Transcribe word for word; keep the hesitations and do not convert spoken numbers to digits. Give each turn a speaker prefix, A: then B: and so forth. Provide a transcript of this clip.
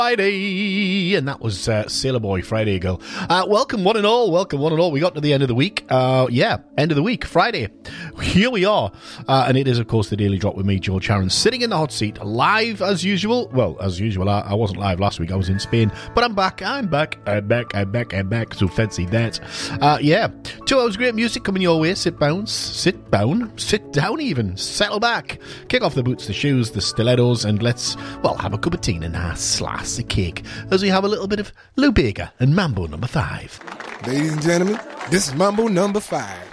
A: Friday, and that was uh, Sailor Boy Friday Girl. Uh, welcome one and all, welcome one and all. We got to the end of the week. Uh, yeah, end of the week, Friday. Here we are. Uh, and it is, of course, the Daily Drop with me, George Harron, sitting in the hot seat, live as usual. Well, as usual, I, I wasn't live last week. I was in Spain. But I'm back, I'm back, I'm back, I'm back, I'm back. So fancy that. Uh, yeah, two hours great music coming your way. Sit down, sit down, sit down even. Settle back. Kick off the boots, the shoes, the stilettos, and let's, well, have a cup of tea and a nice slice of cake as we have a little bit of Lou Bega and Mambo number five.
B: Ladies and gentlemen, this is Mambo number five.